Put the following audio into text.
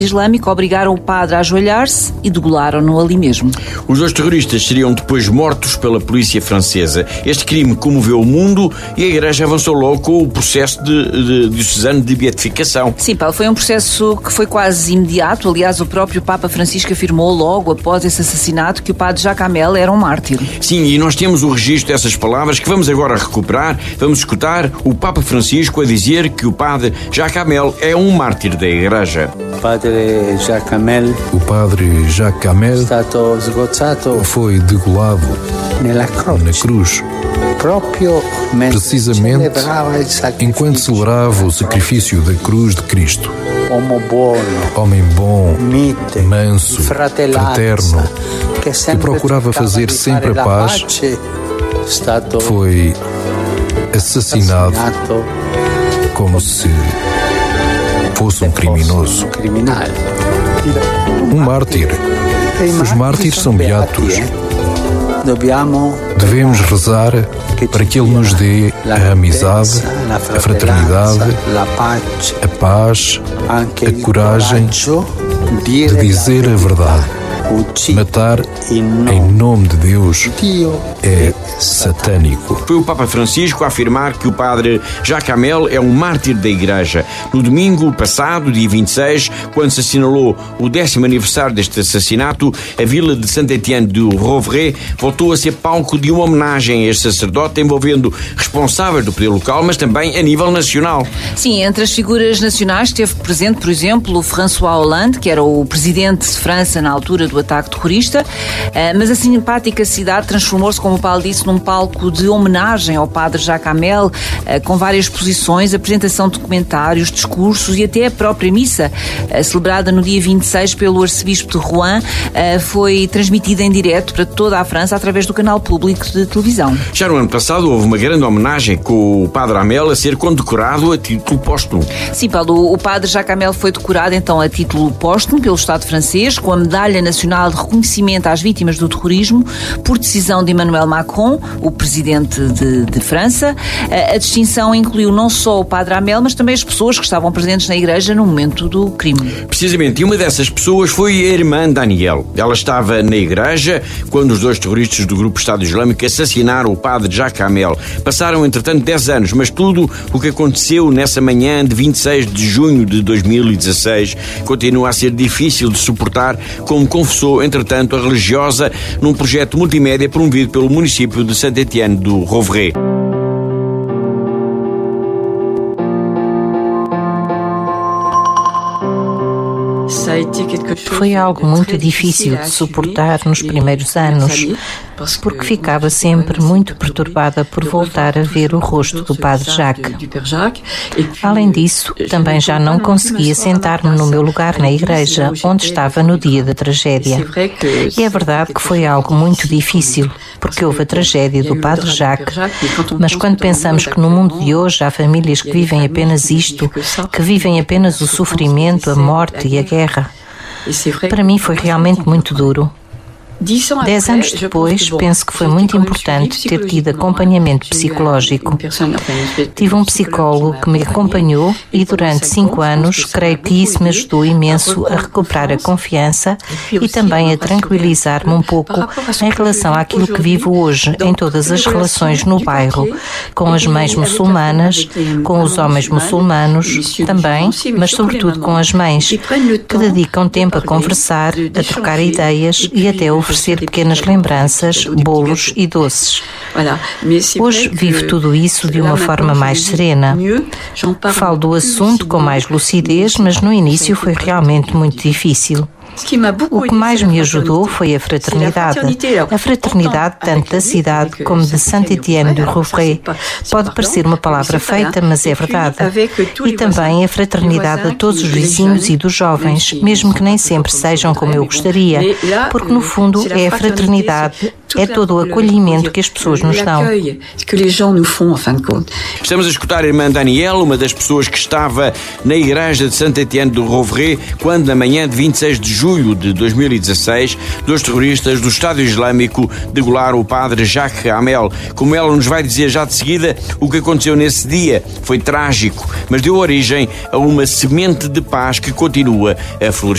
Islâmico obrigaram o padre a ajoelhar-se e degolaram-no ali mesmo. Os dois terroristas seriam depois mortos pela polícia francesa. Este crime comoveu o mundo e a Igreja avançou logo com o processo diocesano de beatificação. Sim, Paulo, foi um processo que foi quase imediato. Aliás, o próprio Papa Francisco afirmou logo após esse assassinato que o padre Jacques Hamel era um mártir. Sim, e nós temos o registro dessas palavras que vamos agora recuperar. Vamos escutar o Papa Francisco a dizer que o padre Jacques Hamel é um mártir da Igreja. O padre Jacques Hamel foi degolado na cruz, precisamente enquanto celebrava o sacrifício da cruz de Cristo. Homem bom, manso, fraterno, que procurava fazer sempre a paz, foi assassinado como se fosse um criminoso. Um mártir. Os mártires são beatos. Devemos rezar para que Ele nos dê a amizade, a fraternidade, a paz, a coragem de dizer a verdade. Matar em nome de Deus é satânico. Foi o Papa Francisco a afirmar que o padre Jacques Hamel é um mártir da Igreja. No domingo passado, dia 26, quando se assinalou o 10º aniversário deste assassinato, a vila de Saint-Étienne-du-Rouvray voltou a ser palco de uma homenagem a este sacerdote, envolvendo responsáveis do poder local, mas também a nível nacional. Sim, entre as figuras nacionais esteve presente, por exemplo, o François Hollande, que era o presidente de França na altura do ataque terrorista, mas a simpática cidade transformou-se, como o Paulo disse, num palco de homenagem ao padre Jacques Hamel, com várias exposições, apresentação de documentários, discursos e até a própria missa, celebrada no dia 26 pelo arcebispo de Rouen, foi transmitida em direto para toda a França através do canal público de televisão. Já no ano passado houve uma grande homenagem com o padre Hamel a ser condecorado a título póstumo. Sim, Paulo, o padre Jacques Hamel foi decorado então a título póstumo pelo Estado francês com a Medalha Nacional de Reconhecimento às Vítimas do Terrorismo por decisão de Emmanuel Macron, o presidente de França. A distinção incluiu não só o padre Hamel, mas também as pessoas que estavam presentes na igreja no momento do crime. Precisamente, e uma dessas pessoas foi a irmã Danielle. Ela estava na igreja quando os dois terroristas do grupo Estado Islâmico assassinaram o padre Jacques Hamel. Passaram, entretanto, 10 anos, mas tudo o que aconteceu nessa manhã de 26 de junho de 2016 continua a ser difícil de suportar, como confessou, entretanto, a religiosa num projeto multimédia promovido pelo município de Saint-Étienne-du-Rouvray. Foi algo muito difícil de suportar nos primeiros anos, porque ficava sempre muito perturbada por voltar a ver o rosto do padre Jacques. Além disso, também já não conseguia sentar-me no meu lugar na igreja, onde estava no dia da tragédia. E é verdade que foi algo muito difícil, porque houve a tragédia do padre Jacques, mas quando pensamos que no mundo de hoje há famílias que vivem apenas isto, que vivem apenas o sofrimento, a morte e a guerra, para mim foi realmente muito duro. 10 anos depois, penso que foi muito importante ter tido acompanhamento psicológico. Tive um psicólogo que me acompanhou e durante 5 anos creio que isso me ajudou imenso a recuperar a confiança e também a tranquilizar-me um pouco em relação àquilo que vivo hoje em todas as relações no bairro, com as mães muçulmanas, com os homens muçulmanos também, mas sobretudo com as mães, que dedicam tempo a conversar, a trocar ideias e até oferecer pequenas lembranças, bolos e doces. Hoje vivo tudo isso de uma forma mais serena. Falo do assunto com mais lucidez, mas no início foi realmente muito difícil. O que mais me ajudou foi a fraternidade. A fraternidade tanto da cidade como de Saint-Étienne-du-Rouvray. Pode parecer uma palavra feita, mas é verdade. E também a fraternidade de todos os vizinhos e dos jovens, mesmo que nem sempre sejam como eu gostaria, porque no fundo é a fraternidade, é todo o acolhimento que as pessoas nos dão. Estamos a escutar a irmã Danielle, uma das pessoas que estava na igreja de Saint-Étienne-du-Rouvray, quando na manhã de 26 de julho de 2016, 2 terroristas do Estado Islâmico degolaram o padre Jacques Hamel. Como ela nos vai dizer já de seguida, o que aconteceu nesse dia foi trágico, mas deu origem a uma semente de paz que continua a florescer.